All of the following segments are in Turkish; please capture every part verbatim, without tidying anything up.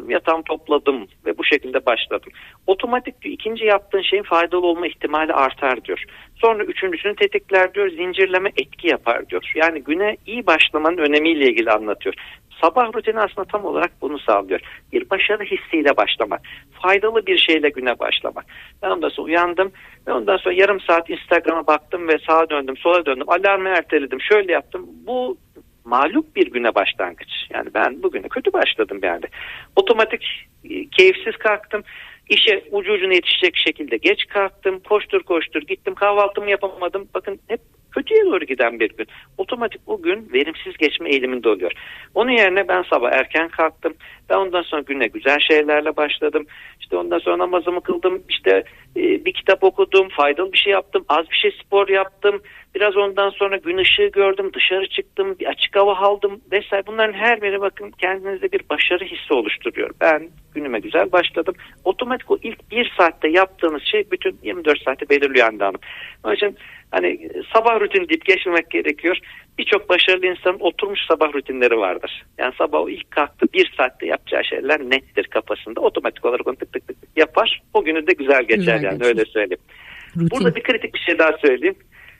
uyandım, yatağımı topladım ve bu şekilde başladım. Otomatik diyor, ikinci yaptığın şeyin faydalı olma ihtimali artar diyor. Sonra üçüncüsünü tetikler diyor, zincirleme etki yapar diyor. Yani güne iyi başlamanın önemiyle ilgili anlatıyor. Sabah rutini aslında tam olarak bunu sağlıyor. Bir başarı hissiyle başlamak. Faydalı bir şeyle güne başlamak. Ben ondan sonra uyandım ve ondan sonra yarım saat Instagram'a baktım ve sağa döndüm, sola döndüm. Alarmı erteledim, şöyle yaptım. Bu mağlup bir güne başlangıç. Yani ben bugüne kötü başladım yani. Otomatik keyifsiz kalktım. İşe ucu ucuna yetişecek şekilde geç kalktım. Koştur koştur gittim, kahvaltımı yapamadım. Bakın hep kötüye doğru giden bir gün. Otomatik o gün verimsiz geçme eğiliminde oluyor. Onun yerine ben sabah erken kalktım. Ben ondan sonra güne güzel şeylerle başladım. İşte ondan sonra namazımı kıldım. İşte e, bir kitap okudum. Faydalı bir şey yaptım. Az bir şey spor yaptım. Biraz ondan sonra gün ışığı gördüm. Dışarı çıktım. Bir açık hava aldım vesaire. Bunların her biri bakın kendinizde bir başarı hissi oluşturuyor. Ben günüme güzel başladım. Otomatik o ilk bir saatte yaptığınız şey bütün yirmi dört saati belirliyor Hande Hanım. Onun için hani sabah rutini deyip geçmemek gerekiyor. Birçok başarılı insanın oturmuş sabah rutinleri vardır. Yani sabah o ilk kalktı bir saatte yapacağı şeyler nettir kafasında. Otomatik olarak onu tık tık tık yapar. O günü de güzel geçer güzel yani geçir. Öyle söyleyeyim. Rutin. Burada bir kritik bir şey daha söyleyeyim.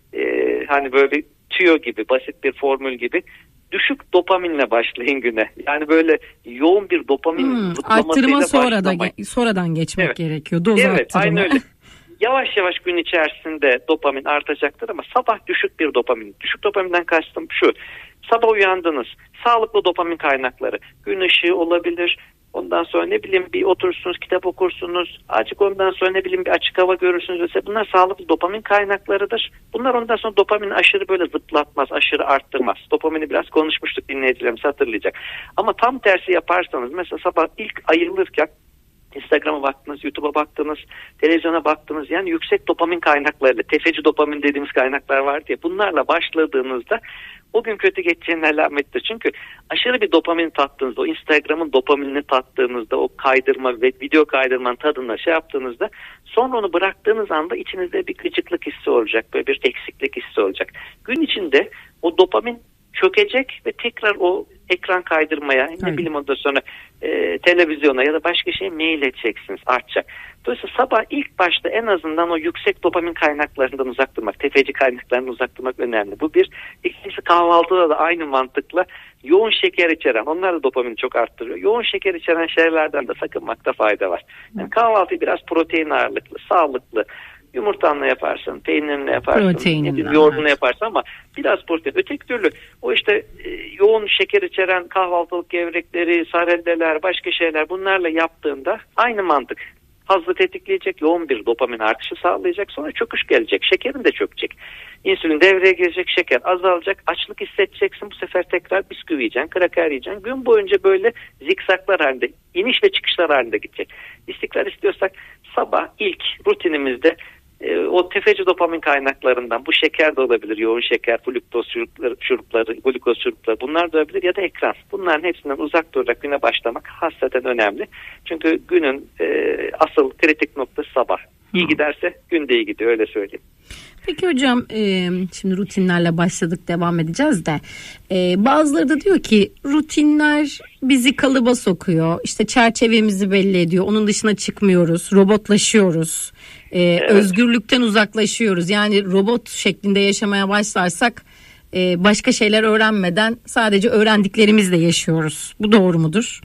Ee, hani böyle bir tüyo gibi, basit bir formül gibi. Düşük dopaminle başlayın güne. Yani böyle yoğun bir dopamin hmm, arttırma sonra da ge- sonradan geçmek evet. gerekiyor. Doz evet, arttırma. Aynen öyle. Yavaş yavaş gün içerisinde dopamin artacaktır ama sabah düşük bir dopamin. Düşük dopaminden kastım şu. Sabah uyandınız. Sağlıklı dopamin kaynakları. Gün ışığı olabilir. Ondan sonra ne bileyim bir oturursunuz, kitap okursunuz. Açık ondan sonra ne bileyim bir açık hava görürsünüz. Mesela bunlar sağlıklı dopamin kaynaklarıdır. Bunlar ondan sonra dopamini aşırı böyle zıplatmaz, aşırı arttırmaz. Dopamini biraz konuşmuştuk, dinleyicilerimiz hatırlayacak. Ama tam tersi yaparsanız mesela sabah ilk ayılırken Instagram'a baktınız, YouTube'a baktınız, televizyona baktınız. Yani yüksek dopamin kaynaklarıyla, tefeci dopamin dediğimiz kaynaklar var diye bunlarla başladığınızda o gün kötü geçeceğinin alamettir. Çünkü aşırı bir dopamin tattığınızda, o Instagram'ın dopaminini tattığınızda, o kaydırma ve video kaydırmanın tadına şey yaptığınızda sonra onu bıraktığınız anda içinizde bir gıcıklık hissi olacak, böyle bir eksiklik hissi olacak. Gün içinde o dopamin çökecek ve tekrar o ekran kaydırmaya, ne evet. bileyim ondan sonra e, televizyona ya da başka şeye mail edeceksiniz, artacak. Dolayısıyla sabah ilk başta en azından o yüksek dopamin kaynaklarından uzak durmak, tefeci kaynaklarından uzak durmak önemli. Bu bir. İkincisi kahvaltıda da aynı mantıkla yoğun şeker içeren, onlar da dopamini çok arttırıyor. Yoğun şeker içeren şeylerden de sakınmakta fayda var. Yani kahvaltıyı biraz protein ağırlıklı, sağlıklı, yumurtanla yaparsın, peynirinle yaparsın, yoğurdunla yaparsın ama biraz protein. Öteki türlü o işte e, yoğun şeker içeren kahvaltılık gevrekleri, sarelleler, başka şeyler bunlarla yaptığında aynı mantık. Hazzı tetikleyecek, yoğun bir dopamin artışı sağlayacak, sonra çöküş gelecek, şekerin de çökecek. İnsülin devreye girecek, şeker azalacak, açlık hissedeceksin, bu sefer tekrar bisküvi yiyeceksin, kraker yiyeceksin. Gün boyunca böyle zikzaklar halinde, iniş ve çıkışlar halinde gidecek. İstikrar istiyorsak sabah ilk rutinimizde e, o tefeci dopamin kaynaklarından, bu şeker de olabilir, yoğun şeker, fruktoz şurupları, şurupları, glukoz şurupları bunlar da olabilir ya da ekran. Bunların hepsinden uzak durarak güne başlamak hasreten önemli. Çünkü günün e, asıl kritik noktası sabah. İyi giderse gün de iyi gidiyor, öyle söyleyeyim. Peki hocam e, şimdi rutinlerle başladık, devam edeceğiz de e, bazıları da diyor ki rutinler bizi kalıba sokuyor, işte çerçevemizi belli ediyor, onun dışına çıkmıyoruz, robotlaşıyoruz, e, evet. özgürlükten uzaklaşıyoruz. Yani robot şeklinde yaşamaya başlarsak e, başka şeyler öğrenmeden sadece öğrendiklerimizle yaşıyoruz. Bu doğru mudur?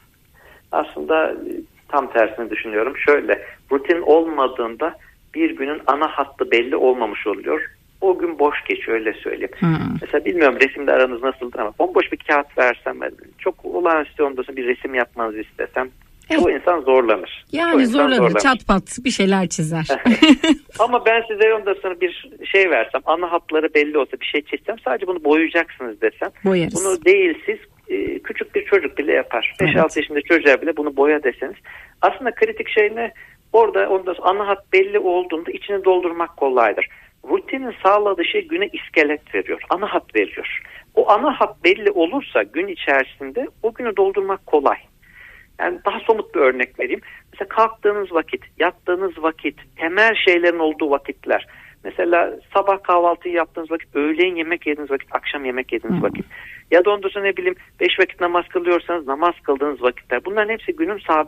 Aslında tam tersini düşünüyorum. Şöyle, rutin olmadığında bir günün ana hattı belli olmamış oluyor. O gün boş geçiyor, öyle söyleyeyim. Hmm. Mesela bilmiyorum resimde aranız nasıldır ama bomboş bir kağıt versem, çok olağanüstü ondasın bir resim yapmanızı istesem evet. çoğu insan zorlanır. Yani zorlanır, çat pat bir şeyler çizer. Ama ben size ondan sonra bir şey versem, ana hatları belli olsa bir şey çizsem, sadece bunu boyayacaksınız desem. Boyarız. Bunu değil siz küçük bir çocuk bile yapar. beş altı evet. yaşında çocuğa bile bunu boya deseniz. Aslında kritik şey ne? Orada ondan sonra ana hat belli olduğunda içini doldurmak kolaydır. Rutinin sağladığı şey güne iskelet veriyor. Ana hat veriyor. O ana hat belli olursa gün içerisinde o günü doldurmak kolay. Yani daha somut bir örnek vereyim. Mesela kalktığınız vakit, yattığınız vakit, temel şeylerin olduğu vakitler. Mesela sabah kahvaltıyı yaptığınız vakit, öğleyin yemek yediğiniz vakit, akşam yemek yediğiniz hmm. vakit. Ya da ondan sonra ne bileyim beş vakit namaz kılıyorsanız namaz kıldığınız vakitler. Bunların hepsi günün sabit